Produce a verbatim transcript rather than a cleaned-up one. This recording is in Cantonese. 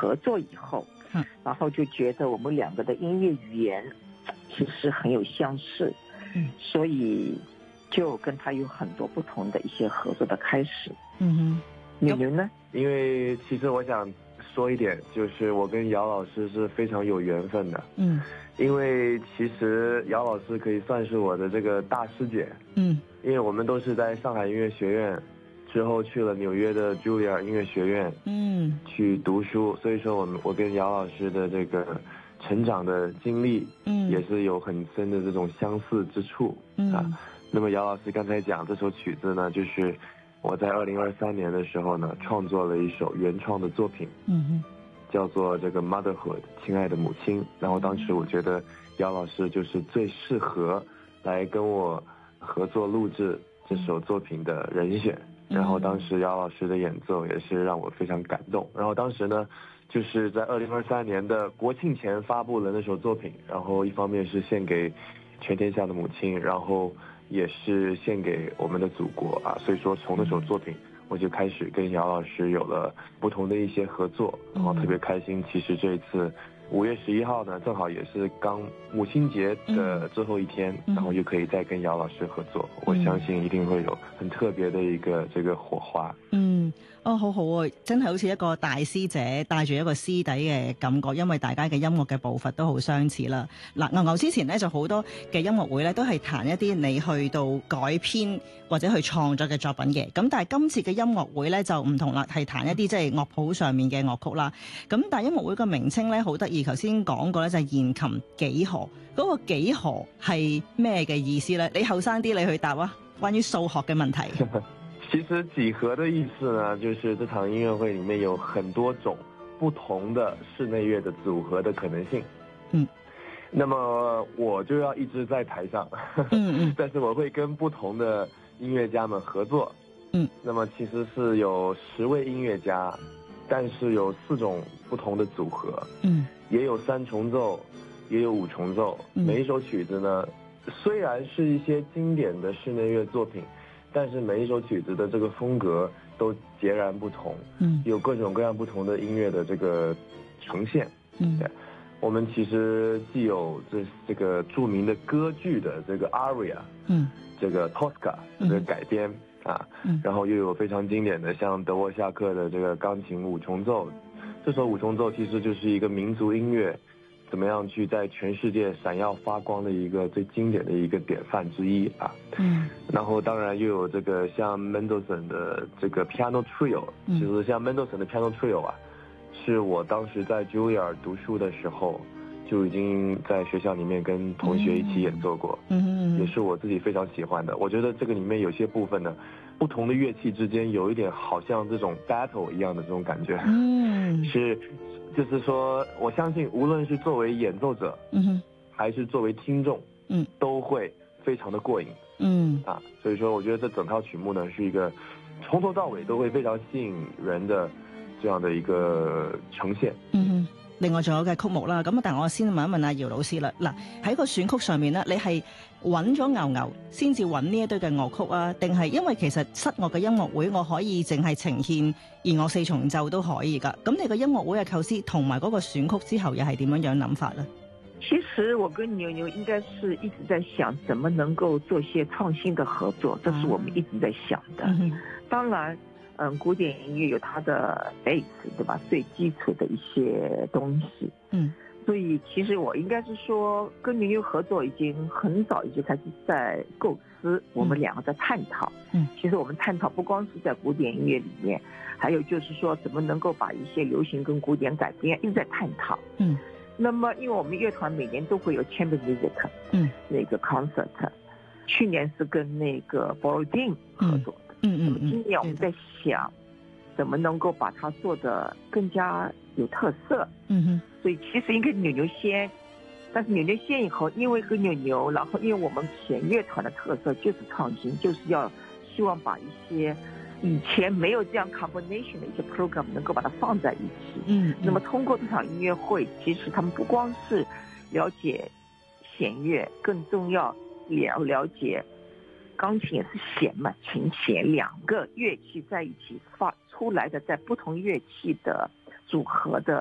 合作以后，嗯，然后就觉得我们两个的音乐语言其实很有相似，嗯，所以就跟他有很多不同的一些合作的开始。嗯哼，牛牛呢？ 因为其实我想说一点，就是我跟姚老师是非常有缘分的。嗯，因为其实姚老师可以算是我的这个大师姐。嗯，因为我们都是在上海音乐学院之后去了纽约的 Juilliard 音乐学院，嗯，去读书，所以说我们我跟姚老师的这个成长的经历，嗯，也是有很深的这种相似之处。嗯啊，那么姚老师刚才讲这首曲子呢，就是我在二零二三年的时候呢，创作了一首原创的作品，嗯，叫做这个 Motherhood 亲爱的母亲。然后当时我觉得姚老师就是最适合来跟我合作录制这首作品的人选。然后当时姚老师的演奏也是让我非常感动。然后当时呢，就是在二零二三年的国庆前发布了那首作品，然后一方面是献给全天下的母亲，然后也是献给我们的祖国啊，所以说从那首作品我就开始跟姚老师有了不同的一些合作，然后特别开心。其实这一次五月十一号呢，正好也是刚母亲節的最後一天，嗯，然後又可以再跟姚老師合作，嗯，我相信一定會有很特別的一個這個火花。 嗯，哦，好好啊，真係好似一個大師姐帶住一個師弟嘅感覺，因為大家嘅音樂嘅步伐都好相似啦。嗱，牛牛之前咧就好多嘅音樂會咧都係彈一啲你去到改編或者去創作嘅作品嘅，咁但係今次嘅音樂會咧就唔同啦，係彈一啲即係樂譜上面嘅樂曲啦。咁但係音樂會個名稱咧好得意。頭先講過咧就係弦琴幾何，嗰個幾何係咩嘅意思咧？你後生啲你去答啊，關於數學嘅問題。 其實幾何的意思呢，就是這場音樂會裡面有很多種不同的室內樂的組合的可能性。嗯，那麼我就要一直在台上，嗯嗯，但是我會跟不同的音樂家們合作。嗯，那麼其實是有十位音樂家，但是有四種不同的組合。嗯。也有三重奏，也有五重奏。每一首曲子呢，雖然是一些經典的室內樂作品，但是每一首曲子的這個風格都截然不同。嗯，有各種各樣不同的音樂的這個呈現。嗯，對，我們其實既有這這個著名的歌劇的這個 aria， 嗯，這個 Tosca 這個改編啊，嗯，然後又有非常經典的像德沃夏克的這個鋼琴五重奏。這首五重奏其實就是一個民族音樂怎麼樣去在全世界閃耀發光的一個最經典的一個典範之一啊。嗯。然後當然又有這個像 Mendelssohn 的這個 Piano Trio，嗯，其實像 Mendelssohn 的 Piano Trio 啊，是我當時在 Juilliard 讀書的時候就已經在學校裡面跟同學一起演奏過，嗯，也是我自己非常喜歡的。我覺得這個裡面有些部分呢，不同的樂器之間有一點好像這種 battle 一樣的這種感覺，嗯，是，就是說我相信無論是作為演奏者，嗯哼，還是作為聽眾，嗯，都會非常的過癮，嗯，啊，所以說我覺得這整套曲目呢是一個從頭到尾都會非常吸引人的這樣的一個呈現。嗯哼。 另外仲有嘅曲目啦，咁但係我先問一問阿姚老師啦。嗱，喺個選曲上面咧，你係揾咗牛牛先至揾呢一堆嘅樂曲啊，定係因為其實室樂嘅音樂會我可以淨係呈現弦樂四重奏都可以㗎？咁你個音樂會嘅構思同埋嗰個選曲之後又係點樣樣諗法呢？ 其實我跟牛牛應該是一直在想，怎麼能夠做些創新的合作，這是我們一直在想的。嗯、當然。嗯，古典音樂有它的 base， 對吧？最基礎的一些東西。嗯，所以其實我應該是說，跟牛牛合作已經很早，已經開始在構思，我們兩個在探討。嗯，其實我們探討不光是在古典音樂裡面，還有就是說，怎麼能夠把一些流行跟古典改編，一直在探討。嗯，那麼因為我們樂團每年都會有 chamber music， 嗯，那個 concert， 去年是跟那個 Borodin 合作。嗯嗯嗯，嗯，今年我們在想，怎麼能夠把它做得更加有特色。嗯哼，所以其實應該牛牛先，但是牛牛先以後，因為跟牛牛，然後因為我們弦樂團的特色就是創新，就是要希望把一些以前沒有這樣 combination 的一些 program 能夠把它放在一起。嗯，那麼通過這場音樂會，其實他們不光是了解弦樂，更重要了了解。鋼琴也是弦嘛，琴弦兩個樂器在一起發出來的，在不同樂器的組合的